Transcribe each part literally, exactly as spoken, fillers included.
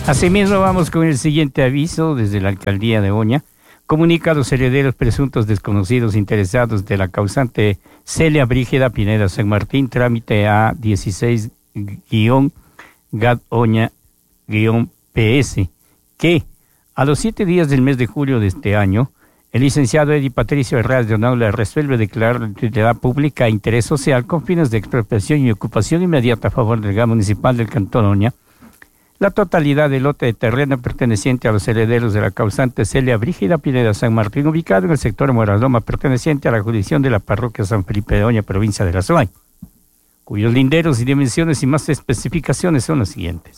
Asimismo, vamos con el siguiente aviso desde la Alcaldía de Oña. Comunica a los herederos presuntos desconocidos interesados de la causante Celia Brígida Pineda San Martín, trámite A dieciséis G A D Oña P S, que a los siete días del mes de julio de este año, el licenciado Edi Patricio Herrás de Onaula resuelve declarar de utilidad pública e interés social con fines de expropiación y ocupación inmediata a favor del G A municipal del Cantón Oña la totalidad del lote de terreno perteneciente a los herederos de la causante Celia Brígida Pineda San Martín, ubicado en el sector Moraloma, perteneciente a la jurisdicción de la parroquia San Felipe de Oña, provincia de La Suay, cuyos linderos y dimensiones y más especificaciones son los siguientes.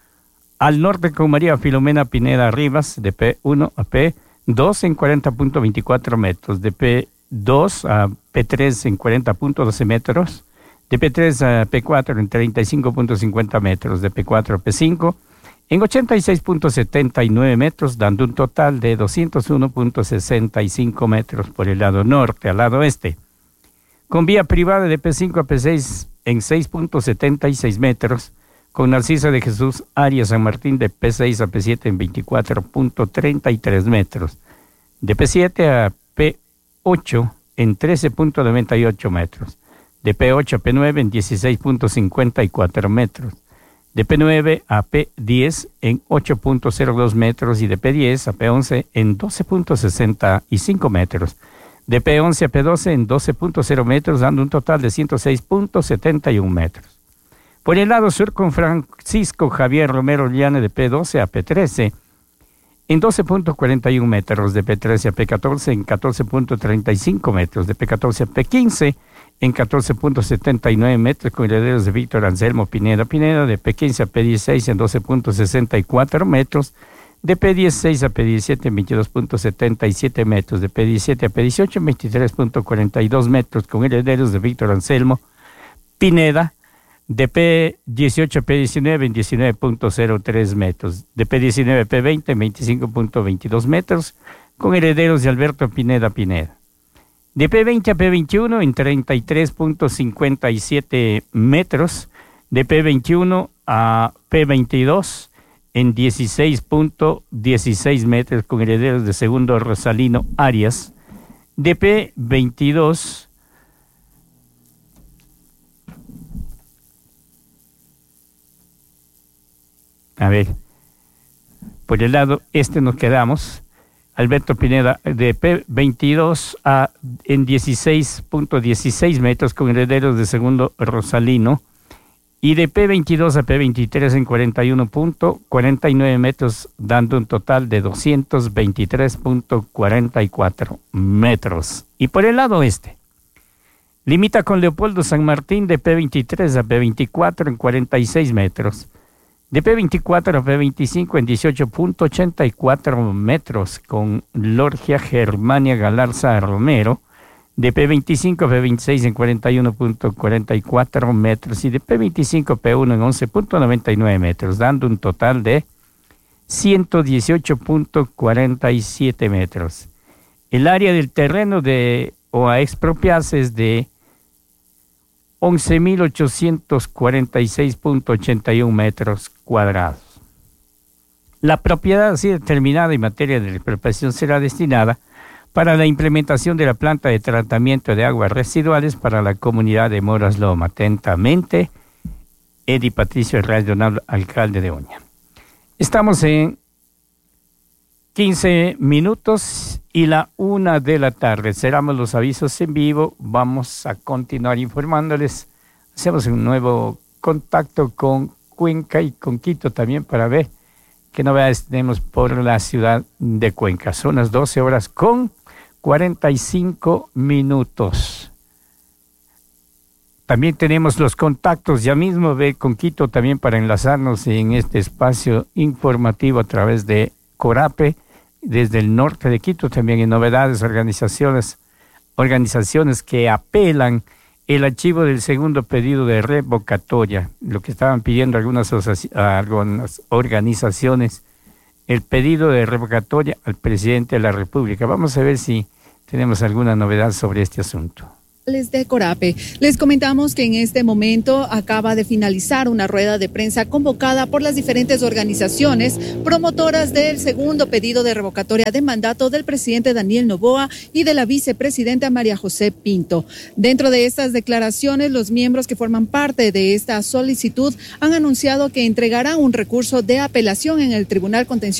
Al norte con María Filomena Pineda Rivas, de P uno a P dos en cuarenta punto veinticuatro metros, de P dos a P tres en cuarenta punto doce metros, de P tres a P cuatro en treinta y cinco punto cincuenta metros, de P cuatro a P cinco en ochenta y seis punto setenta y nueve metros, dando un total de doscientos uno punto sesenta y cinco metros por el lado norte al lado este. Con vía privada de P cinco a P seis en seis punto setenta y seis metros, con Narcisa de Jesús Arias San Martín de P seis a P siete en veinticuatro punto treinta y tres metros, de P siete a P ocho en trece punto noventa y ocho metros, de P ocho a P nueve en dieciséis punto cincuenta y cuatro metros, de P nueve a P diez en ocho punto cero dos metros y de P diez a P once en doce punto sesenta y cinco metros, de P once a P doce en doce punto cero metros, dando un total de ciento seis punto setenta y uno metros. Por el lado sur con Francisco Javier Romero Llane de P doce a P trece en doce punto cuarenta y uno metros, de P trece a P catorce en catorce punto treinta y cinco metros, de P catorce a P quince en catorce punto setenta y nueve metros, con herederos de Víctor Anselmo Pineda Pineda, de P quince a P dieciséis en doce punto sesenta y cuatro metros, de P dieciséis a P diecisiete en veintidós punto setenta y siete metros, de P diecisiete a P dieciocho en veintitrés punto cuarenta y dos metros, con herederos de Víctor Anselmo Pineda, de P dieciocho a P diecinueve en diecinueve punto cero tres metros, de P diecinueve a P veinte en veinticinco punto veintidós metros, con herederos de Alberto Pineda Pineda. De P veinte a P veintiuno en treinta y tres punto cincuenta y siete metros, de P veintiuno a P veintidós en dieciséis punto dieciséis metros, con herederos de Segundo Rosalino Arias, de P veintidós a ver, por el lado este nos quedamos, Alberto Pineda, de P veintidós a en dieciséis punto dieciséis metros, con herederos de Segundo Rosalino, y de P veintidós a P veintitrés en cuarenta y uno punto cuarenta y nueve metros, dando un total de doscientos veintitrés punto cuarenta y cuatro metros. Y por el lado este, limita con Leopoldo San Martín de P veintitrés a P veinticuatro en cuarenta y seis metros, de P veinticuatro a P veinticinco en dieciocho punto ochenta y cuatro metros, con Lorgia Germania Galarza Romero, de P veinticinco a P veintiséis en cuarenta y uno punto cuarenta y cuatro metros y de P veinticinco a P uno en once punto noventa y nueve metros, dando un total de ciento dieciocho punto cuarenta y siete metros. El área del terreno de o a expropiarse es de once mil ochocientos cuarenta y seis punto ochenta y uno metros cuadrados. La propiedad así determinada en materia de expropiación será destinada para la implementación de la planta de tratamiento de aguas residuales para la comunidad de Moras Loma. Atentamente, Edi Patricio Herrás de Onaula, alcalde de Oña. Estamos en quince minutos y la una de la tarde. Cerramos los avisos en vivo. Vamos a continuar informándoles. Hacemos un nuevo contacto con Cuenca y con Quito también para ver qué novedades tenemos por la ciudad de Cuenca. Son las doce horas con cuarenta y cinco minutos. También tenemos los contactos ya mismo de con Quito también para enlazarnos en este espacio informativo a través de Corape, desde el norte de Quito, también en novedades, organizaciones, organizaciones que apelan el archivo del segundo pedido de revocatoria, lo que estaban pidiendo algunas, algunas organizaciones, el pedido de revocatoria al presidente de la República. Vamos a ver si tenemos alguna novedad sobre este asunto. de Corape. Les comentamos que en este momento acaba de finalizar una rueda de prensa convocada por las diferentes organizaciones promotoras del segundo pedido de revocatoria de mandato del presidente Daniel Noboa y de la vicepresidenta María José Pinto. Dentro de estas declaraciones, los miembros que forman parte de esta solicitud han anunciado que entregarán un recurso de apelación en el Tribunal Contencioso